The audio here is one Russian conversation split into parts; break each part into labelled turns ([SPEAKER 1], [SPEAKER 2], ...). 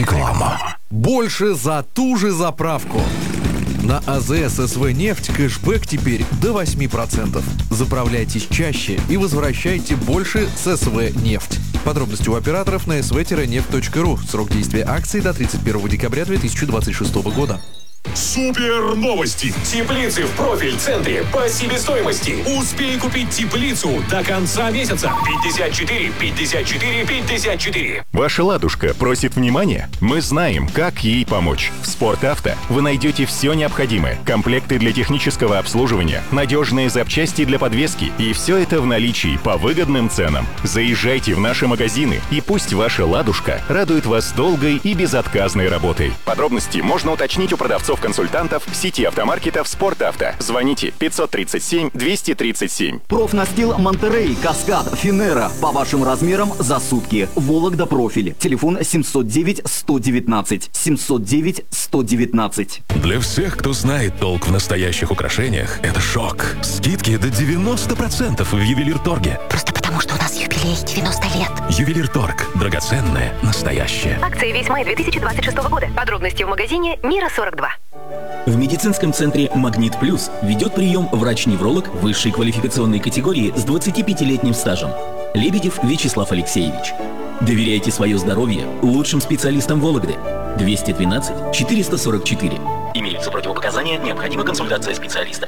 [SPEAKER 1] Реклама.
[SPEAKER 2] Больше за ту же заправку. На АЗС СВ «Нефть» кэшбэк теперь до 8%. Заправляйтесь чаще и возвращайте больше с СВ «Нефть». Подробности у операторов на sv-neft.ru. Срок действия акции до 31 декабря 2026 года.
[SPEAKER 3] Супер новости! Теплицы в профиль-центре по себестоимости. Успей купить теплицу до конца месяца. 54, 54, 54.
[SPEAKER 4] Ваша ладушка просит внимания? Мы знаем, как ей помочь. В «Спорт-Авто» вы найдете все необходимое. Комплекты для технического обслуживания, надежные запчасти для подвески. И все это в наличии по выгодным ценам. Заезжайте в наши магазины, и пусть ваша ладушка радует вас долгой и безотказной работой. Подробности можно уточнить у продавцов-консультантов в сети автомаркетов «Спорт-Авто». Звоните 537-237.
[SPEAKER 5] Профнастил Монтерей, Каскад, Финера. По вашим размерам за сутки. Вологда профиль. Телефон 709-119. 709-119.
[SPEAKER 1] Для всех, кто знает толк в настоящих украшениях, это шок. Скидки до 90% в Ювелирторге.
[SPEAKER 6] Просто потому, что у нас юбилей 90 лет.
[SPEAKER 1] Ювелирторг. Драгоценное, настоящее.
[SPEAKER 6] Акция весь май 2026 года. Подробности в магазине Мира 42.
[SPEAKER 7] В медицинском центре «Магнит Плюс» ведет прием врач-невролог высшей квалификационной категории с 25-летним стажем. Лебедев Вячеслав Алексеевич. Доверяйте свое здоровье лучшим специалистам Вологды. 212-444. Имеются противопоказания, необходима консультация специалиста.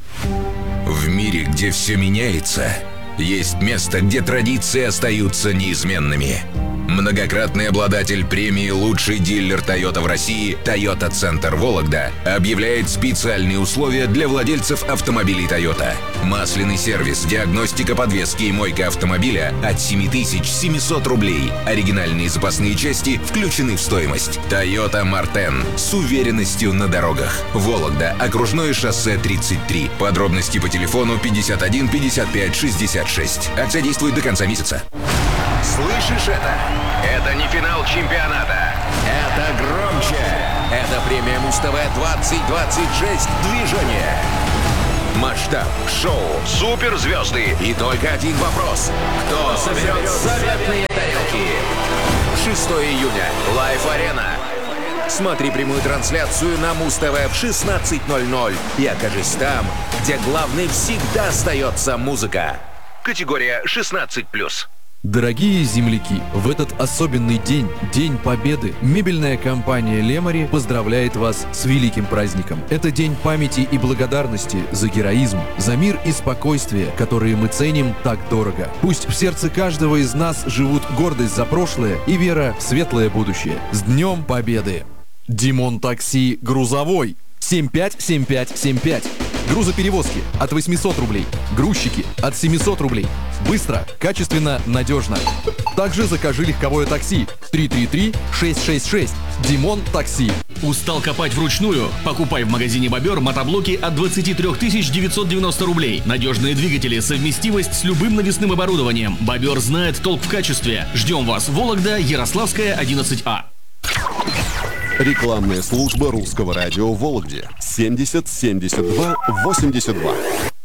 [SPEAKER 8] В мире, где все меняется, есть место, где традиции остаются неизменными. Многократный обладатель премии «Лучший дилер Toyota в России» Toyota Центр Вологда объявляет специальные условия для владельцев автомобилей Toyota. Масляный сервис, диагностика подвески и мойка автомобиля от 7700 рублей. Оригинальные запасные части включены в стоимость. Toyota Мартен с уверенностью на дорогах. Вологда, окружное шоссе 33. Подробности по телефону 51 55 66. Акция действует до конца месяца.
[SPEAKER 9] Слышишь это? Это не финал чемпионата. Это громче. Это премия Муз-ТВ 2026 «Движение». Масштаб, шоу, суперзвезды и только один вопрос. Кто соберет заветные тарелки? 6 июня. Лайф-арена. Смотри прямую трансляцию на Муз-ТВ в 16:00 и окажись там, где главной всегда остается музыка. Категория 16+.
[SPEAKER 2] Дорогие земляки, в этот особенный день, День Победы, мебельная компания «Лемари» поздравляет вас с великим праздником. Это день памяти и благодарности за героизм, за мир и спокойствие, которые мы ценим так дорого. Пусть в сердце каждого из нас живут гордость за прошлое и вера в светлое будущее. С Днем Победы! Димон Такси грузовой. 757575. Грузоперевозки от 800 рублей. Грузчики от 700 рублей. Быстро, качественно, надежно. Также закажи легковое такси 333-666. Димон Такси.
[SPEAKER 10] Устал копать вручную? Покупай в магазине «Бобер» мотоблоки от 23 990 рублей. Надежные двигатели, совместимость с любым навесным оборудованием. «Бобер» знает толк в качестве. Ждем вас. Вологда, Ярославская, 11А.
[SPEAKER 11] Рекламная служба русского радио в Вологде. 70 72 82.